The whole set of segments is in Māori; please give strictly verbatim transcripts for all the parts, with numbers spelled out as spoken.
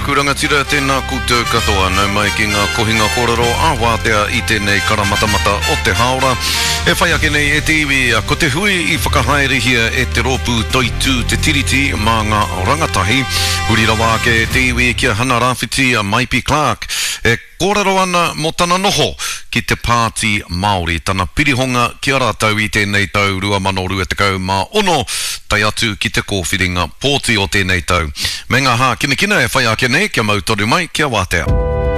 aku rangatira tēnā koutou katoa nau mai ki ngā kohinga kōrero āwātea i tēnei karamatamata o te haora. E whai ake nei e te iwi a ko te hui i whakahaerehia e te rōpū toitū te tiriti mā ngā rangatahi. Huri rawa ake e te iwi kia hana rāwhiti a Maipi Clark. E kōrero ana mo tana noho ki te pāti Māori. Tana pirihonga kia rātau i tēnei tau rua mano rua tekau mā ono tai atu ki te kōwhiringa pōti o tēnei tau. Me ngā hā kina kina e whai ake nei kia mautoru mai kia wātea.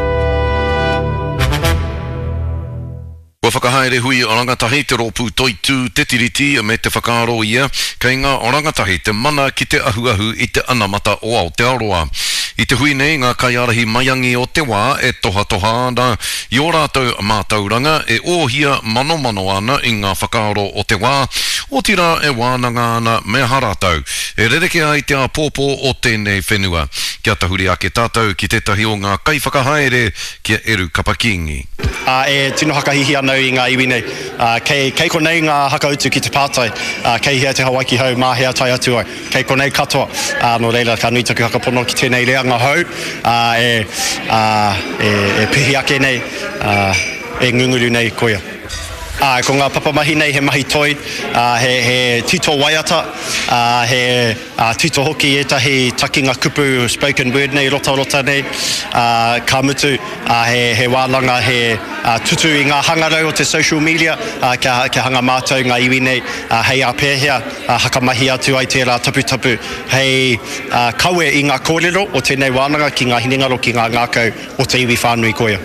Kua whakahaere hui o rangatahi te rōpū toitū te tiriti me te whakaaro ia kei ngā o rangatahi te mana ki te ahuahu i te anamata o Aotearoa. I te hui nei ngā kaiarahi maiangi o te wā e toha toha ana i o rātou mātauranga e ōhia mano mano ana i ngā whakaaro o te wā o tira e wānanga ana me haratau. E rereke ai te a pōpō o tēnei whenua. Kia tahuri ake tātou ki tētahi o ngā kai whakahaere kia Eru Kapakingi. Uh, e tino hakahihi anau i ngā iwi nei. Uh, kei, kei konei ngā hakautu ki te pātai. Uh, kei hea te Hawaiki hau, mā hea tai atu ai. Kei konei katoa. Uh, no reira, ka nui taku hakapono ki tēnei reanga hau. Uh, e, uh, e, e pihi ake nei, uh, e ngunguru nei koia. Uh, ko ngā papamahi nei he mahi toi, uh, he, he tito waiata, uh, he uh, tito hoki etahi takinga kupu spoken word nei, rota rota nei, uh, ka mutu, uh, he, he wālanga, he uh, tutu i ngā hangarau o te social media, uh, kia, kia hanga mātou ngā iwi nei, uh, hei a pēhea, uh, hakamahi atu ai tērā tapu tapu, hei uh, kaue i ngā kōrero o tēnei wānanga ki ngā hinengaro ki ngā ngākau o te iwi whānui koia.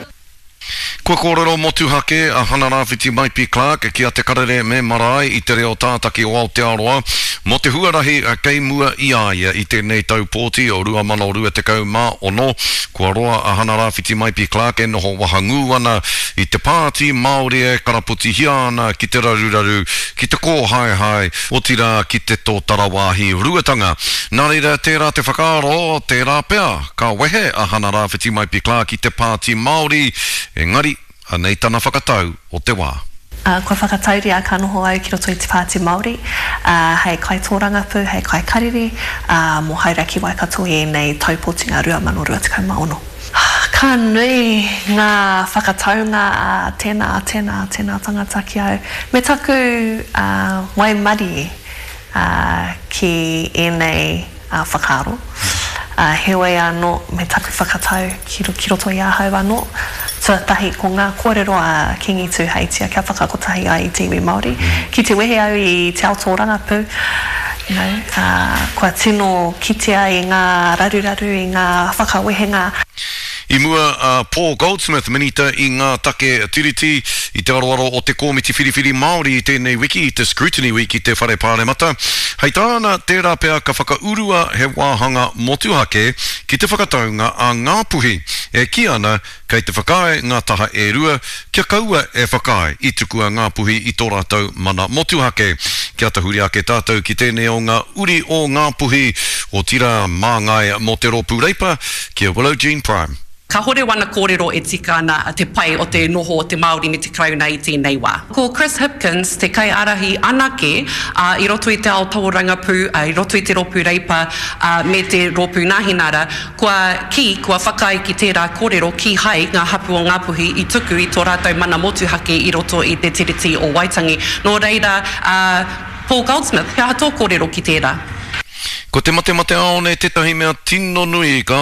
Kua kōrero motu hake a hana rāwhiti Maipi Clark kia te karere me marae i te reo tātaki o Aotearoa mo te huarahi a kei mua i aia i tēnei tau pōti o rua mano rua tekau mā ono. Kua roa a hana rāwhiti Maipi Clark e noho wahangu ana i te pāti Māori e karaputi hia ana ki te raruraru, ki te kō hai hai, o tira ki te tō tarawāhi ruatanga. Nā reira tērā te whakaaro, tērā pea, ka wehe a hana rāwhiti Maipi Clark i te pāti Māori. Engari, anei tana whakatau o te wā. Uh, kua whakatauri a ka noho au ki roto i te pāti Māori, uh, hei kai tōrangapu, hei kai kariri, uh, mo hauraki waikato i nei taupōtinga rua mano rua tekau maono. Ka nui ngā whakataunga a uh, tēnā, tēnā, tēnā tangata ki au. Me taku uh, waimari uh, ki e nei uh, whakaaro. Uh, heoi anō me taku whakatau ki, ki roto i ahau anō. Tuatahi ko ngā kōrero a Kingi tū heitia kia whakakotahi ai i te iwi Māori. Ki te wehe au i te Aotearoa, you know, uh, kua tino kitea i ngā raruraru, i ngā whakawehenga. I mua uh, Paul Goldsmith minita i ngā take tiriti i te aroaro o te kōmiti whiriwhiri Māori i tēnei wiki, i te Scrutiny Week i te whare pāremata. Hei tāna tērā pea ka whakaurua he wāhanga motuhake ki te whakataunga a ngā puhi. E ki ana kei te whakae ngā taha e rua, kia kaua e whakae i tukua ngā puhi i tō rātou mana motuhake. Kia tahuri ake tātou ki tēnei o ngā uri o ngā puhi o tira māngai mo te rōpū reipa, kia Willow Jean Prime. Ka hore wana kōrero e tika ana te pai o te noho o te Māori me te krauna i tēnei wā. Ko Chris Hipkins, te kai arahi anake uh, i roto i te Aotearoa, uh, i roto i te rōpū reipa uh, me te rōpū Ngāhinara, kua ki, kua whakai ki tērā kōrero ki hai ngā hapu o ngā puhi i tuku i tō rātou mana motuhake i roto i te tiriti o Waitangi. Nō reira, uh, Paul Goldsmith, kia hato kōrero ki tērā. Ko te mate mate aone tetahi mea tino nui ka